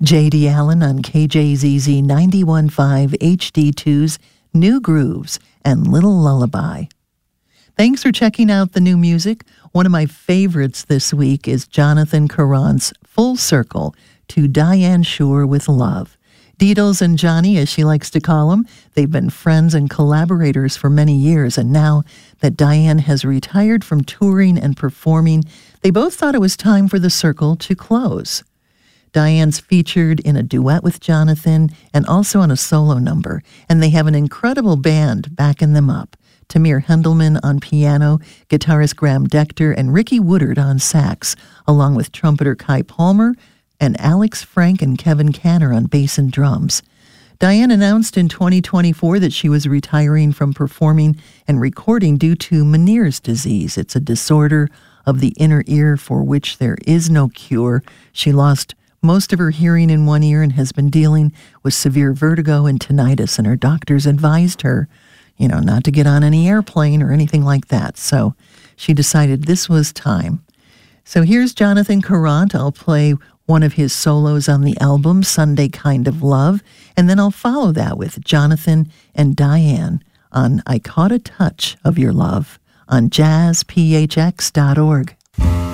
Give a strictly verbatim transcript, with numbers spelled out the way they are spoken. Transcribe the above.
J D. Allen on K J Z Z ninety-one point five H D two's New Grooves and Little Lullaby. Thanks for checking out the new music. One of my favorites this week is Jonathan Caron's Full Circle to Diane Shore with Love. Deedles and Johnny, as she likes to call him, they've been friends and collaborators for many years, and now that Diane has retired from touring and performing, they both thought it was time for the circle to close. Diane's featured in a duet with Jonathan and also on a solo number, and they have an incredible band backing them up. Tamir Hendelman on piano, guitarist Graham Decter, and Ricky Woodard on sax, along with trumpeter Kai Palmer, and Alex Frank and Kevin Canner on bass and drums. Diane announced in twenty twenty-four that she was retiring from performing and recording due to Meniere's disease. It's a disorder of the inner ear for which there is no cure. She lost most of her hearing in one ear and has been dealing with severe vertigo and tinnitus, and her doctors advised her, you know, not to get on any airplane or anything like that. So she decided this was time. So here's Jonathan Caron. I'll play one of his solos on the album, Sunday Kind of Love, and then I'll follow that with Jonathan and Diane on I Caught a Touch of Your Love on jazz p h x dot org.